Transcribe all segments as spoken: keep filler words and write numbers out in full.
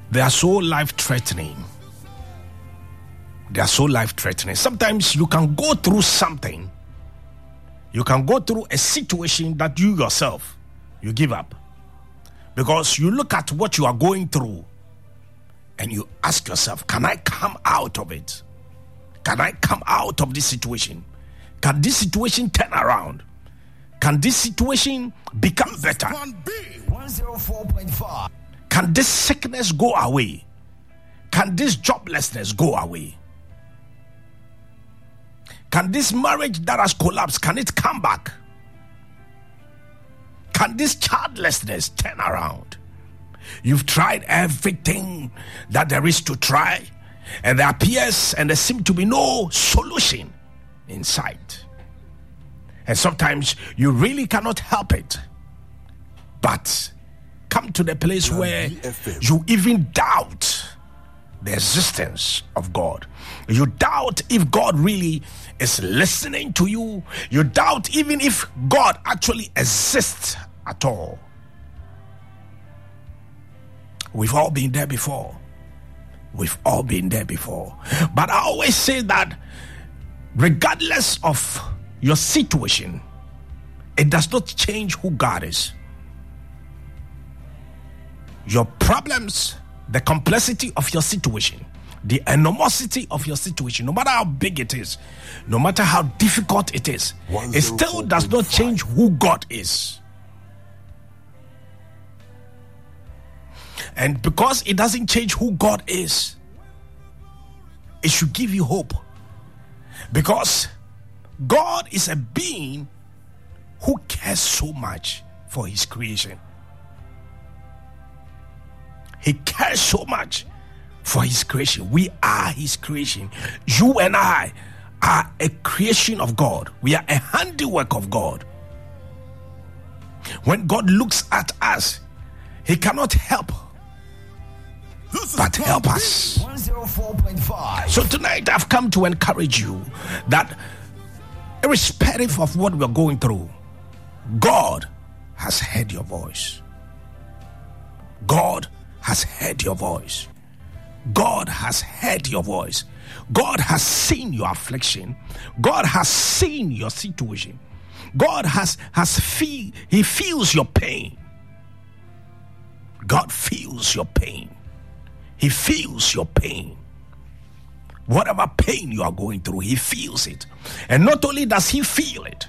They are so life-threatening. They are so life-threatening. Sometimes you can go through something. You can go through a situation that you yourself, you give up. Because you look at what you are going through and you ask yourself, can I come out of it? Can I come out of this situation? Can this situation turn around? Can this situation become better? one oh four point five Can this sickness go away? Can this joblessness go away? Can this marriage that has collapsed, can it come back? Can this childlessness turn around? You've tried everything that there is to try, and there appears and there seems to be no solution in sight. And sometimes you really cannot help it, but come to the place where you even doubt the existence of God. You doubt if God really is listening to you. You doubt even if God actually exists at all. We've all been there before. We've all been there before. But I always say that regardless of your situation, it does not change who God is. Your problems, the complexity of your situation, the enormosity of your situation, no matter how big it is, no matter how difficult it is, it still does not change who God is. And because it doesn't change who God is, it should give you hope. Because God is a being who cares so much for his creation. He cares so much for his creation. We are his creation. You and I are a creation of God. We are a handiwork of God. When God looks at us, he cannot help but help us. one oh four point five So tonight I've come to encourage you that irrespective of what we're going through, God has heard your voice. God has heard your voice. God has heard your voice. God has seen your affliction. God has seen your situation. God has has feel he feels your pain. God feels your pain. He feels your pain. Whatever pain you are going through, he feels it. And not only does he feel it,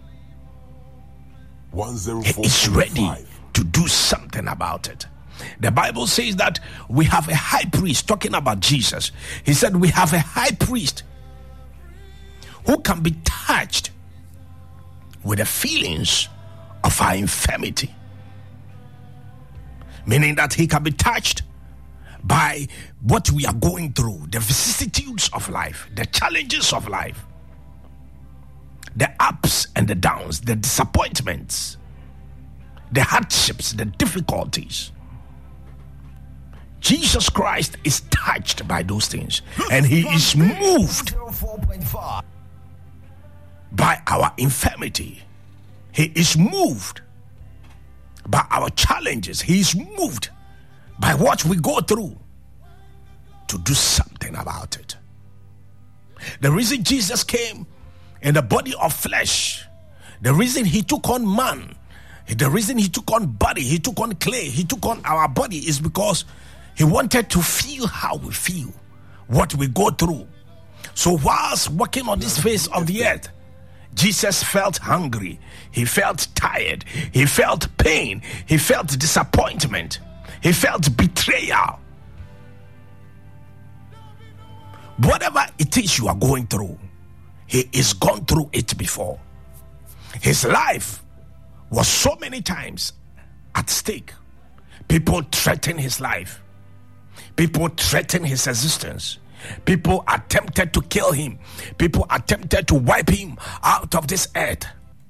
he is ready to do something about it. The Bible says that we have a high priest, talking about Jesus. He said we have a high priest who can be touched with the feelings of our infirmity. Meaning that he can be touched by what we are going through, the vicissitudes of life, the challenges of life, the ups and the downs, the disappointments, the hardships, the difficulties. Jesus Christ is touched by those things, and he is moved by our infirmity. He is moved by our challenges. He is moved by what we go through to do something about it. The reason Jesus came in the body of flesh, the reason he took on man, the reason he took on body, he took on clay, he took on our body is because he wanted to feel how we feel, what we go through. So whilst walking on this face of the earth, Jesus felt hungry, he felt tired, he felt pain, he felt disappointment, he felt betrayal. Whatever it is you are going through, he is gone through it before. His life was so many times at stake. People threatened his life. People threatened his existence. People attempted to kill him. People attempted to wipe him out of this earth.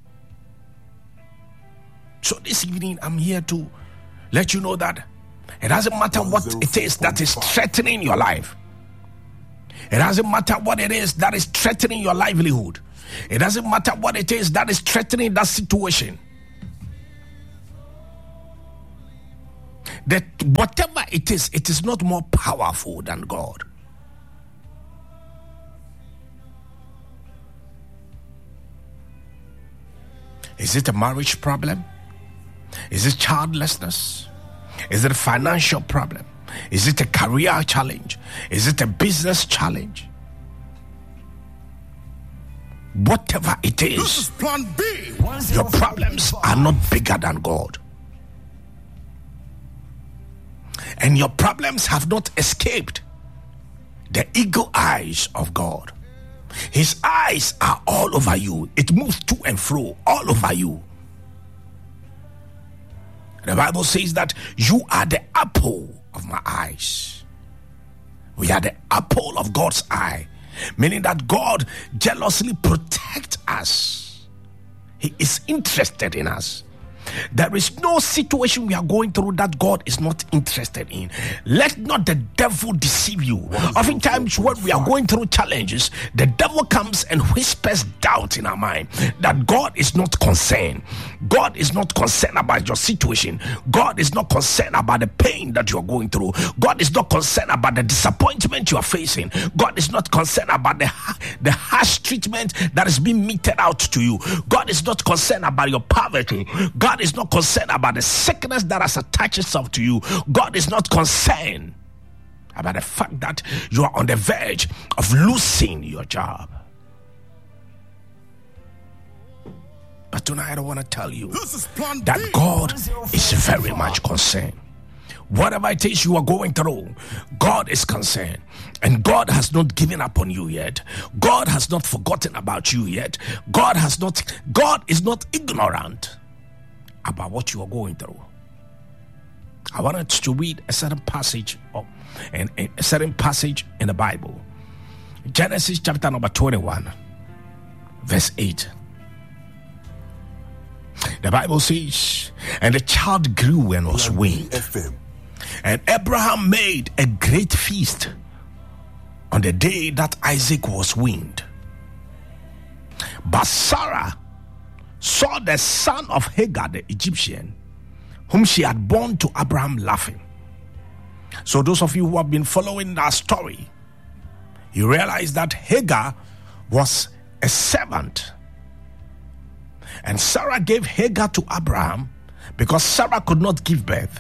So this evening I'm here to let you know that it doesn't matter what it is that is threatening your life. It doesn't matter what it is that is threatening your livelihood. It doesn't matter what it is that is threatening that situation. that whatever it is, it is not more powerful than God. Is it a marriage problem? Is it childlessness? Is it a financial problem? Is it a career challenge? Is it a business challenge? Whatever it is, This is Plan B. your problems are not bigger than God. And your problems have not escaped the eagle eyes of God. His eyes are all over you. It moves to and fro all over you. The Bible says that you are the apple of my eyes. We are the apple of God's eye, meaning that God jealously protects us. He is interested in us. There is no situation we are going through that God is not interested in. Let not the devil deceive you. Oftentimes when we are going through challenges, the devil comes and whispers doubt in our mind that God is not concerned. God is not concerned about your situation. God is not concerned about the pain that you are going through. God is not concerned about the disappointment you are facing. God is not concerned about the, the harsh treatment that is being meted out to you. God is not concerned about your poverty. God is not concerned about the sickness that has attached itself to you. God is not concerned about the fact that you are on the verge of losing your job. But tonight I want to tell you that God is very much concerned. Whatever it is you are going through, God is concerned. And God has not given up on you yet. God has not forgotten about you yet. God has not, God is not ignorant about what you are going through. I wanted to read a certain passage of, and a certain passage in the Bible. Genesis chapter number twenty-one, verse eight. The Bible says, and the child grew and was weaned. And Abraham made a great feast on the day that Isaac was weaned. But Sarah saw the son of Hagar the Egyptian, whom she had born to Abraham, laughing. So those of you who have been following that story, you realize that Hagar was a servant. And Sarah gave Hagar to Abraham because Sarah could not give birth.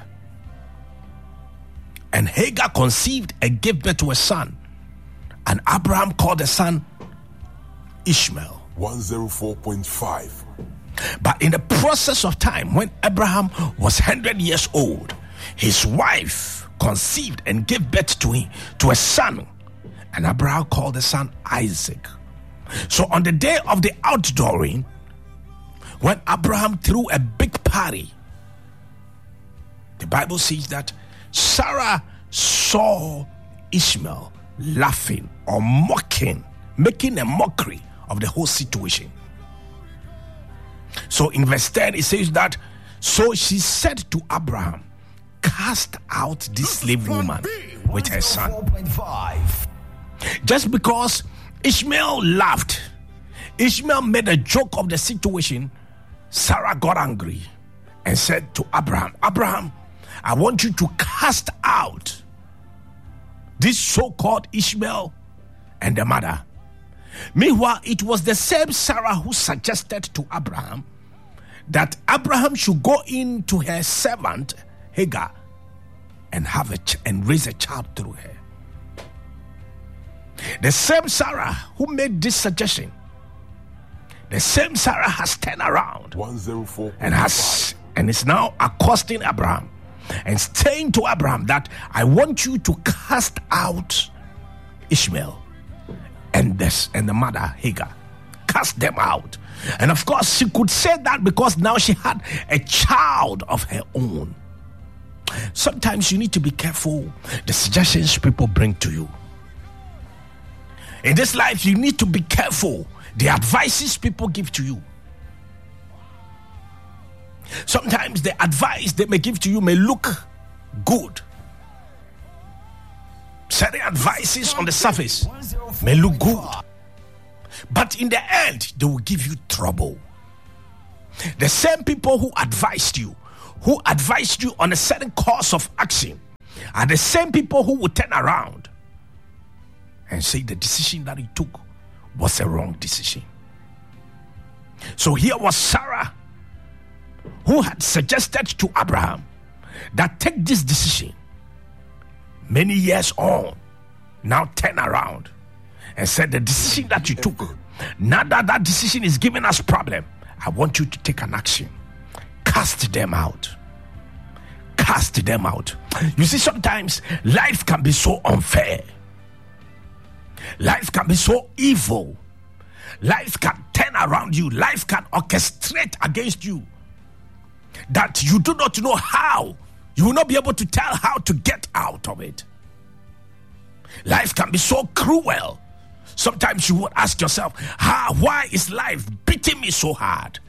And Hagar conceived and gave birth to a son. And Abraham called the son Ishmael. one oh four point five. But in the process of time, when Abraham was one hundred years old, his wife conceived and gave birth to him, to a son. And Abraham called the son Isaac. So on the day of the outdooring, when Abraham threw a big party, the Bible says that Sarah saw Ishmael laughing or mocking, making a mockery of the whole situation. So in verse ten it says that, so she said to Abraham, cast out this slave woman with her son. Just because Ishmael laughed, Ishmael made a joke of the situation, Sarah got angry and said to Abraham, Abraham, I want you to cast out this so-called Ishmael and the mother. Meanwhile, it was the same Sarah who suggested to Abraham that Abraham should go into her servant Hagar and have a ch- and raise a child through her. The same Sarah who made this suggestion, the same Sarah has turned around one oh four and has and is now accosting Abraham and saying to Abraham that I want you to cast out Ishmael and this and the mother Hagar. Cast them out. And of course she could say that because now she had a child of her own. Sometimes you need to be careful the suggestions people bring to you. In this life, you need to be careful the advices people give to you. Sometimes the advice they may give to you may look good. Certain advices on the surface may look good, but in the end, they will give you trouble. The same people who advised you, who advised you on a certain course of action are the same people who will turn around and say the decision that you took was a wrong decision. So here was Sarah, who had suggested to Abraham that take this decision. Many years on, now turn around and said the decision that you took, now that that decision is giving us problem, I want you to take an action. Cast them out. Cast them out. You see, sometimes life can be so unfair. Life can be so evil. Life can turn around you. Life can orchestrate against you that you do not know how. You will not be able to tell how to get out of it. Life can be so cruel. Sometimes you would ask yourself, how, why is life beating me so hard?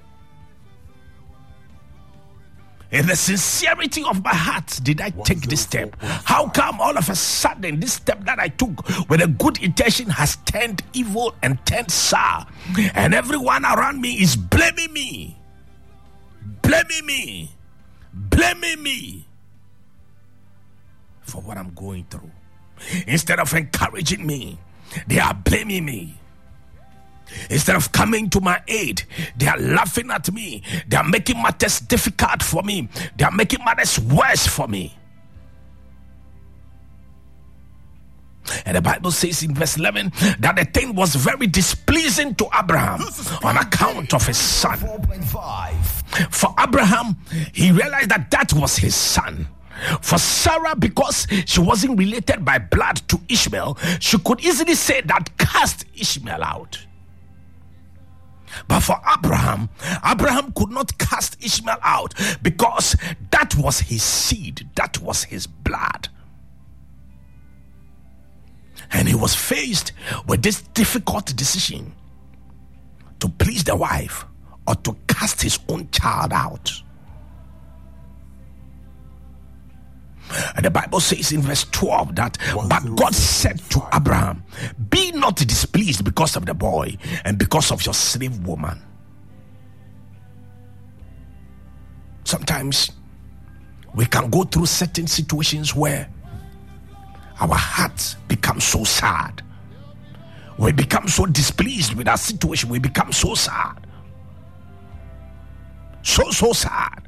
In the sincerity of my heart did I take this step. How come all of a sudden this step that I took with a good intention has turned evil and turned sour, and everyone around me is blaming me, blaming me, blaming me for what I'm going through? Instead of encouraging me, they are blaming me. Instead of coming to my aid, they are laughing at me. They are making matters difficult for me. They are making matters worse for me. And the Bible says in verse eleven that the thing was very displeasing to Abraham on account of his son. For Abraham, he realized that that was his son. For Sarah, because she wasn't related by blood to Ishmael, she could easily say that cast Ishmael out. But for Abraham, Abraham could not cast Ishmael out because that was his seed, that was his blood. And he was faced with this difficult decision to please the wife or to cast his own child out. And the Bible says in verse twelve that, but God said to Abraham, be not displeased because of the boy and because of your slave woman. Sometimes we can go through certain situations where our hearts become so sad. We become so displeased with our situation. We become so sad. So, so sad.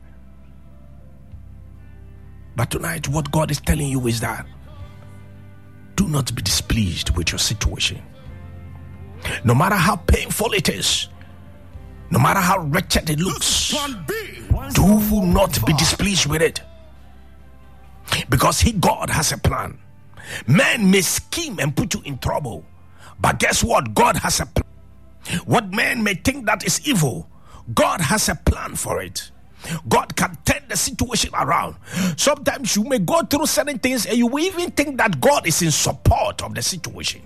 But tonight, what God is telling you is that do not be displeased with your situation. No matter how painful it is, no matter how wretched it looks, do not be displeased with it. Because He, God, has a plan. Man may scheme and put you in trouble, but guess what? God has a plan. What man may think that is evil, God has a plan for it. God can turn the situation around. Sometimes you may go through certain things and you will even think that God is in support of the situation.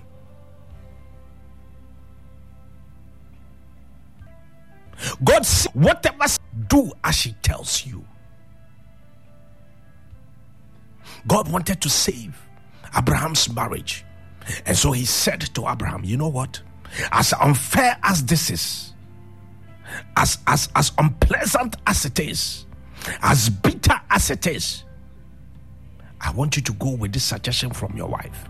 God says, whatever, do as He tells you. God wanted to save Abraham's marriage. And so He said to Abraham, you know what? As unfair as this is, As, as, as unpleasant as it is, as bitter as it is, I want you to go with this suggestion from your wife.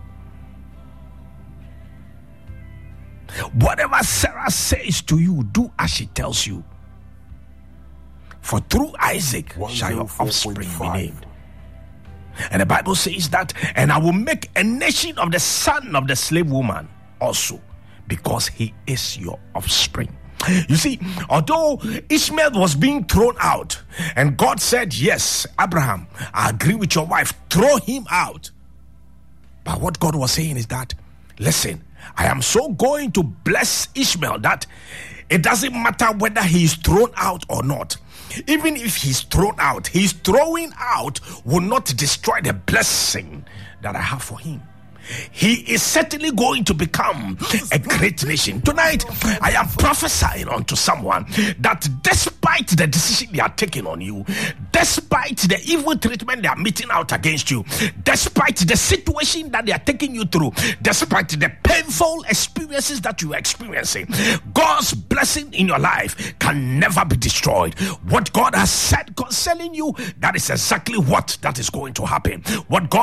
Whatever Sarah says to you, do as she tells you. For through Isaac shall your offspring be named. And the Bible says that, and I will make a nation of the son of the slave woman also, because he is your offspring. You see, although Ishmael was being thrown out, and God said, yes, Abraham, I agree with your wife, throw him out. But what God was saying is that, listen, I am so going to bless Ishmael that it doesn't matter whether he is thrown out or not. Even if he's thrown out, his throwing out will not destroy the blessing that I have for him. he is certainly going to become a great nation. Tonight, I am prophesying unto someone that despite the decision they are taking on you, despite the evil treatment they are meting out against you, despite the situation that they are taking you through, despite the painful experiences that you are experiencing, God's blessing in your life can never be destroyed. What God has said concerning you, that is exactly what that is going to happen. What God